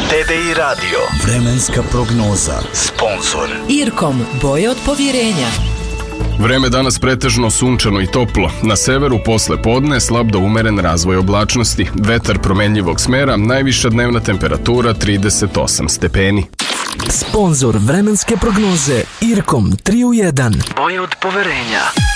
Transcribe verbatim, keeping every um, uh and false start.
T D I Radio. Vremenska prognoza. Sponzor Irkom, boje od povjerenja. Vreme danas pretežno sunčano i toplo. Na severu posle podne slab do umeren razvoj oblačnosti. Vetar promenljivog smera, najviša dnevna temperatura trideset osam stepeni. Sponzor vremenske prognoze Irkom tri u jedan. Boje od poverenja.